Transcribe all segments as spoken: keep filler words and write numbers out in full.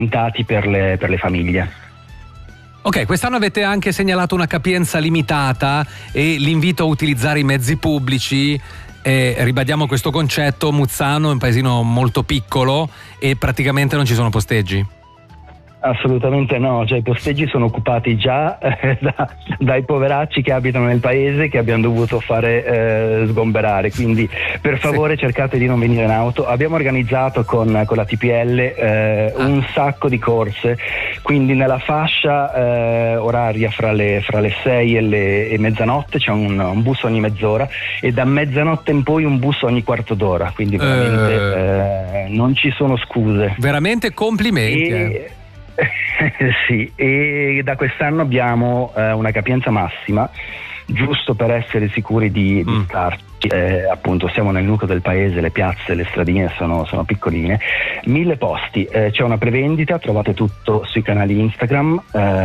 per le, per le famiglie. Ok, quest'anno avete anche segnalato una capienza limitata e l'invito a utilizzare i mezzi pubblici. E ribadiamo questo concetto: Muzzano è un paesino molto piccolo e praticamente non ci sono posteggi. Assolutamente no, cioè i posteggi sono occupati già eh, da, dai poveracci che abitano nel paese, che abbiamo dovuto fare eh, sgomberare, quindi per favore sì. cercate di non venire in auto. Abbiamo organizzato con, con la T P L eh, ah. un sacco di corse, quindi nella fascia eh, oraria fra le, fra le sei e, le, e mezzanotte c'è un, un bus ogni mezz'ora, e da mezzanotte in poi un bus ogni quarto d'ora, quindi veramente eh. Eh, non ci sono scuse. Veramente complimenti. E, eh. sì, e da quest'anno abbiamo eh, una capienza massima, giusto per essere sicuri di, di mm. starci. Eh, appunto siamo nel nucleo del paese, le piazze, le stradine sono, sono piccoline, mille posti, eh, c'è una prevendita, trovate tutto sui canali Instagram.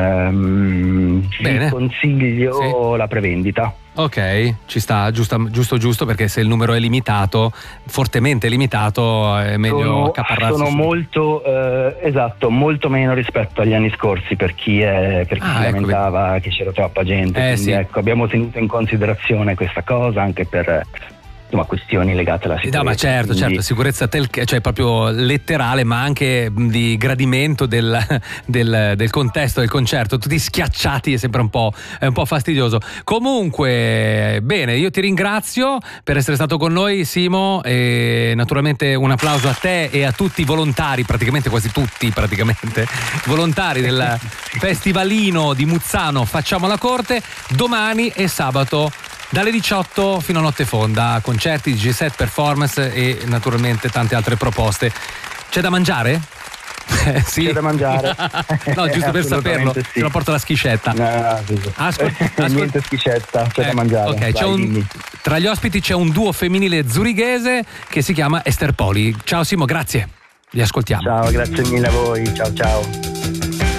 ehm, vi consiglio sì. la prevendita. Ok, ci sta, giusto, giusto giusto, perché se il numero è limitato, fortemente limitato, è meglio sono, accaparrarsi. Sono su. molto, eh, esatto, molto meno rispetto agli anni scorsi per chi, è, per chi ah, si ecco, lamentava vedi. che c'era troppa gente. Eh, quindi sì. ecco, abbiamo tenuto in considerazione questa cosa anche per insomma questioni legate alla sicurezza. No, ma certo, quindi... certo, sicurezza tel- cioè proprio letterale, ma anche di gradimento del, del, del contesto del concerto. Tutti schiacciati è sempre un po', è un po' fastidioso. Comunque, bene, io ti ringrazio per essere stato con noi, Simo, e naturalmente un applauso a te e a tutti i volontari, praticamente quasi tutti praticamente volontari del festivalino di Muzzano Facciamo la Corte, domani e sabato dalle diciotto fino a notte fonda, concerti, D J set, performance e naturalmente tante altre proposte. C'è da mangiare? Eh, sì. C'è da mangiare. No, giusto per saperlo, sì. te lo porto la schiscetta. No, no, sì, sì. Ascol- ascol- Niente schiscetta, c'è eh, da mangiare. Ok, Vai, c'è un, tra gli ospiti c'è un duo femminile zurighese che si chiama Ester Poli. Ciao Simo, grazie. Vi ascoltiamo. Ciao, grazie mille a voi. Ciao ciao.